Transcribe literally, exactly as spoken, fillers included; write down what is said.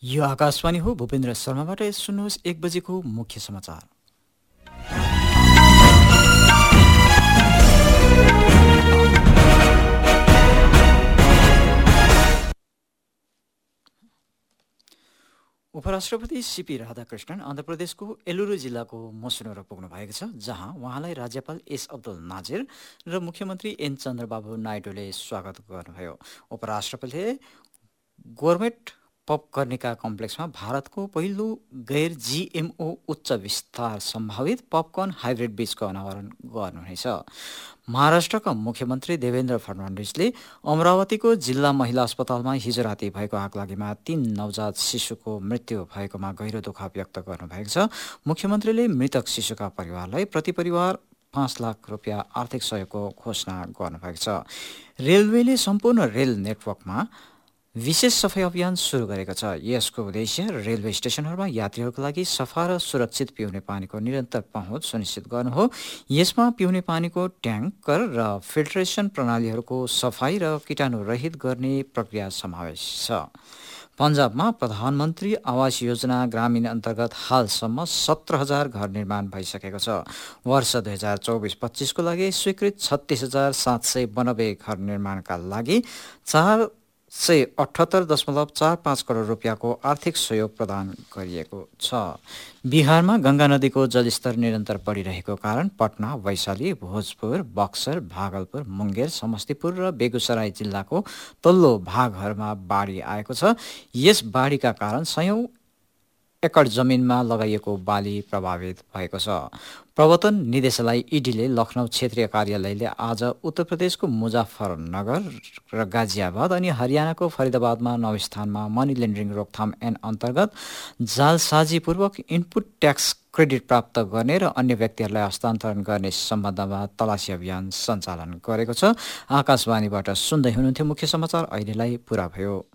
यो आकाशवाणी हो। भूपेन्द्र शर्माबाट सुन्नुहोस् एक बजेको मुख्य समाचार। उपराष्ट्रपति सीपी राधाकृष्णन आन्ध्र प्रदेशको एलुरु जिल्लाको मसुनोरा पुग्नु भएको छ, जहाँ उहाँलाई राज्यपाल एस अब्दुल नाजिर र मुख्यमन्त्री एन चन्द्रबाबु नाइडूले स्वागत गर्नुभयो। उपराष्ट्रपतिले गोर्मेट पपकर्निका कम्प्लेक्समा भारतको पहिलो गैर जीएमओ उच्च विस्तार सम्भावित पपकर्न हाइब्रिड बीजको अनावरण गर्नुहुनेछ। महाराष्ट्रका मुख्यमन्त्री देवेन्द्र फडणवीसले अमरावतीको जिल्ला महिला अस्पतालमा हिजो राति भएको आगलागीमा तीन नवजात शिशुको मृत्यु भएकोमा गहिरो दुःख व्यक्त गर्नुभएको छ। मुख्यमन्त्रीले मृतक शिशुका परिवारलाई प्रति परिवार पाँच लाख रुपियाँ आर्थिक सहयोगको घोषणा गर्नुभएको छ। रेलवेले सम्पूर्ण रेल नेटवर्कमा विशेष सफाई अभियान सुरु गरेको छ। यसको उद्देश्य रेलवे स्टेशनहरूमा यात्रीहरूको लागि सफा र सुरक्षित पिउने पानीको निरन्तर पहुँच सुनिश्चित गर्नु हो। यसमा पिउने पानीको ट्याङ्कर र फिल्ट्रेसन प्रणालीहरूको सफाई र कीटाणुरहित गर्ने प्रक्रिया समावेश छ। पन्जाबमा प्रधानमन्त्री आवास योजना ग्रामीण अन्तर्गत हालसम्म सत्र हजार घर निर्माण भइसकेको छ। वर्ष दुई हजार चौबिस पच्चिसको लागि स्वीकृत छत्तिस हजार सात सय बयानब्बे घर निर्माणका लागि चार सय अठहत्तर दशमलव चार पाँच करोड रुपियाँको आर्थिक सहयोग प्रदान गरिएको छ। बिहारमा गङ्गा नदीको जलस्तर निरन्तर बढिरहेको कारण पटना, वैशाली, भोजपुर, बक्सर, भागलपुर, मुंगेर, समस्तीपुर र बेगुसराय जिल्लाको तल्लो भागहरूमा बाढी आएको छ। यस बाढीका कारण सयौं एकड जमिनमा लगाइएको बाली प्रभावित भएको छ। प्रवर्तन निदेशालय ईडीले लखनऊ क्षेत्रीय कार्यालयले आज उत्तर प्रदेशको मुजफ्फरनगर र गाजियाबाद अनि हरियाणाको फरिदाबादमा नौ स्थानमा मनी लेन्ड्रिङ रोकथाम ऐन अन्तर्गत जालसाजीपूर्वक इनपुट ट्याक्स क्रेडिट प्राप्त गर्ने र अन्य व्यक्तिहरूलाई हस्तान्तरण गर्ने सम्बन्धमा तलासी अभियान सञ्चालन गरेको छ। आकाशवाणीबाट सुन्दै हुनुहुन्थ्यो मुख्य समाचार। अहिलेलाई पुरा भयो।